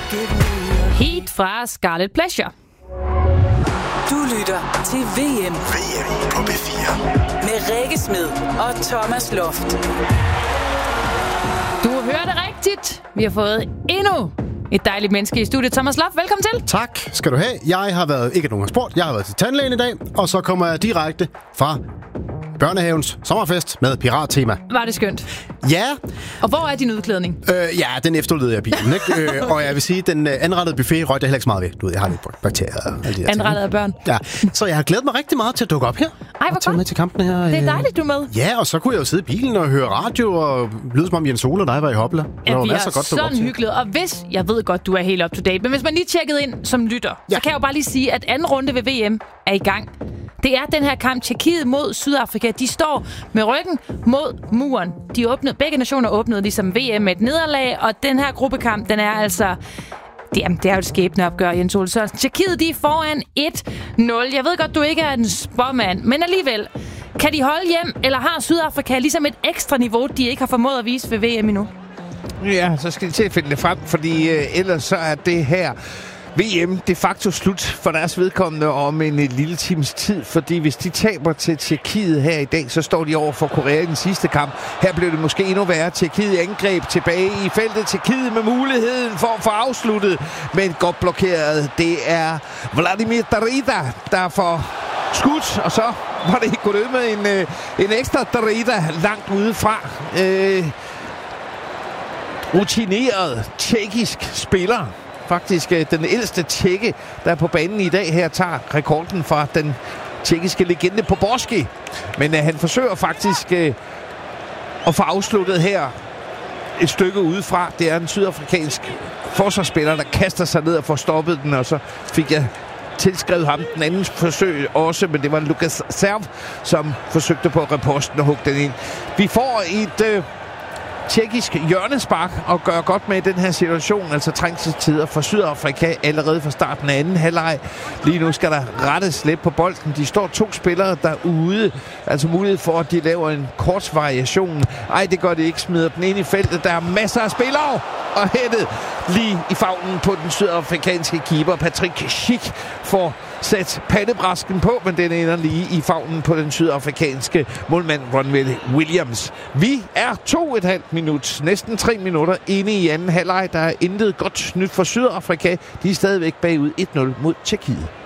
Heat fra Scarlet Pleasure. Du lytter til VM på P4 med Rikke Smed og Thomas Loft. Du hører det rigtigt. Vi har fået endnu et dejligt menneske i studiet. Thomas Loft, velkommen til. Tak skal du have. Jeg har været, ikke nogen sport, jeg har været til tandlægen i dag, og så kommer jeg direkte fra børnehavens sommerfest med pirattema. Var det skønt? Ja. Og hvor er din udklædning? Ja, den efterlod jeg bilen, ikke? Og jeg vil sige, den anrettede buffet røg jeg heller ikke så meget ved. Du ved, jeg har lidt bakterier og alle de der anrettet af børn? Ja, så jeg har glædet mig rigtig meget til at dukke op her. Ej, hvor godt. Med til kampen her. Det er dejligt, du er med. Ja, og så kunne jeg jo sidde i bilen og høre radio og lyde som om Jens Ole og dig var i Hopla. Ja, vi er sådan hyggeligt. Og hvis, jeg ved godt, du er helt up to date, men hvis man lige tjekkede ind som lytter, så kan jeg jo bare lige sige, at anden runde ved VM er i gang. Det er den her kamp, Tjekkiet mod Sydafrika. De står med ryggen mod muren. Begge nationer åbnede ligesom VM med et nederlag, og den her gruppekamp, den er altså... Det er jo et skæbneopgør, Jens Ole Sørensen. Tjekkiet, de er foran 1-0. Jeg ved godt, du ikke er en spåmand, men alligevel. Kan de holde hjem, eller har Sydafrika ligesom et ekstra niveau, de ikke har formået at vise ved VM endnu? Ja, så skal de til at finde det frem, fordi ellers så er det her... VM de facto slut for deres vedkommende om en lille times tid, fordi hvis de taber til Tjekkiet her i dag, så står de over for Korea i den sidste kamp. Her blev det måske endnu værre. Tjekkiet angreb tilbage i feltet. Tjekkiet med muligheden for at få afsluttet, men godt blokeret. Det er Vladimir Darida, der får skudt, og så var det gået ud med en ekstra Darida langt udefra. Rutineret tjekkisk spiller. Faktisk den ældste tjekke, der er på banen i dag her, tager rekorden fra den tjekkiske legende Poborski. Men han forsøger faktisk at få afsluttet her et stykke udefra. Det er en sydafrikansk forsvarsspiller, der kaster sig ned og får stoppet den, og så fik jeg tilskrevet ham den anden forsøg også, men det var Lukas Serv, som forsøgte på reposten og hugge den ind. Vi får et... tjekkisk hjørnespark og gør godt med i den her situation, altså trængselstider for Sydafrika allerede fra starten af anden halvleg. Lige nu skal der rettes lidt på bolden. De står 2 spillere derude, altså mulighed for, at de laver en kort variation. Ej, det gør det ikke, smider den ind i feltet. Der er masser af spillere og hættet lige i favnen på den sydafrikanske keeper. Patrick Schick får sat pandebrasken på, men den ender lige i favnen på den sydafrikanske målmand Ronwen Williams. Vi er 2,5 minut, næsten 3 minutter inde i anden halvleg. Der er intet godt nyt for Sydafrika. De er stadigvæk bagud 1-0 mod Tjekkiet.